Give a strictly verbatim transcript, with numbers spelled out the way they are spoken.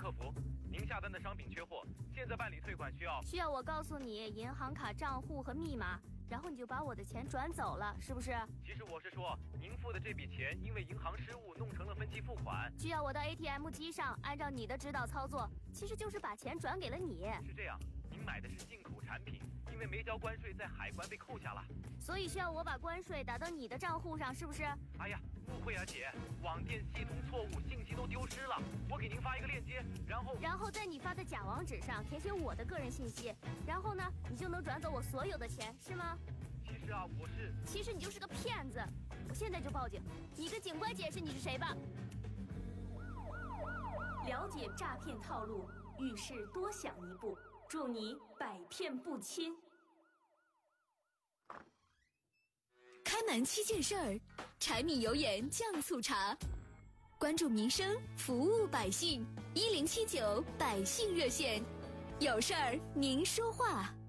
客服，您下单的商品缺货，现在办理退款需要需要我告诉你银行卡账户和密码，然后你就把我的钱转走了，是不是？ 其实我是说，您付的这笔钱因为银行失误弄成了分期付款， 需要我到 A T M 机上按照你的指导操作，其实就是把钱转给了你。 是这样，您买的是进口产品，因为没交关税，在海关被扣下了， 所以需要我把关税打到你的账户上，是不是？ 哎呀，误会啊姐，网店系统错误，信息都丢失了。我给您发一个链接，然后然后在你发的假网址上填写我的个人信息，然后呢，你就能转走我所有的钱，是吗？ 其实啊，我是…… 其实你就是个骗子，我现在就报警，你跟警官解释你是谁吧。 了解诈骗套路，遇事多想一步，祝你百骗不侵。 开门七件事儿，柴米油盐酱醋茶，关注民生，服务百姓，一零七九百姓热线，有事儿您说话。